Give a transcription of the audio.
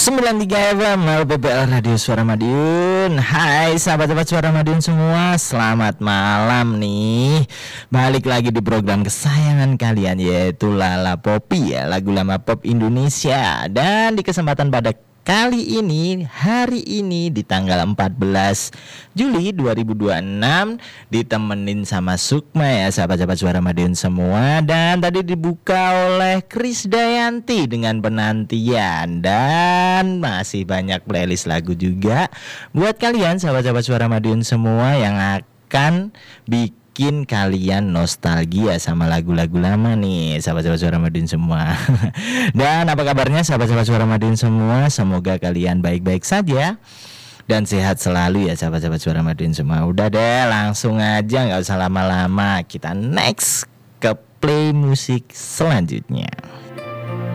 93 FM LPPL Radio Suara Madiun. Hai sahabat-sahabat Suara Madiun semua, selamat malam nih. Balik lagi di program kesayangan kalian, yaitu Lala Popi ya, lagu lama pop Indonesia. Dan di kesempatan pada kali ini, hari ini di tanggal 14 Juli 2026 ditemenin sama Sukma ya sahabat-sahabat Suara Madiun semua. Dan tadi dibuka oleh Krisdayanti dengan Penantian. Dan masih banyak playlist lagu juga buat kalian sahabat-sahabat Suara Madiun semua yang akan bikin kalian nostalgia sama lagu-lagu lama nih sahabat-sahabat Suara Madiun semua. Dan apa kabarnya sahabat-sahabat Suara Madiun semua? Semoga kalian baik-baik saja dan sehat selalu ya sahabat-sahabat Suara Madiun semua. Udah deh, langsung aja, gak usah lama-lama, kita next ke play musik selanjutnya.